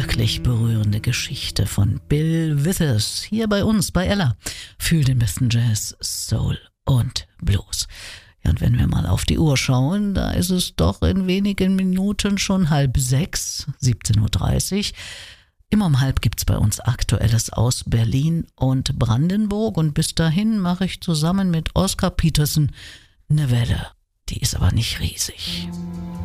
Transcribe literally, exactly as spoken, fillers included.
wirklich berührende Geschichte von Bill Withers hier bei uns, bei Ella, für den besten Jazz, Soul und Blues. Ja, und wenn wir mal auf die Uhr schauen, da ist es doch in wenigen Minuten schon halb sechs, siebzehn Uhr dreißig. Immer um halb gibt's bei uns Aktuelles aus Berlin und Brandenburg und bis dahin mache ich zusammen mit Oscar Peterson eine Welle. Die ist aber nicht riesig.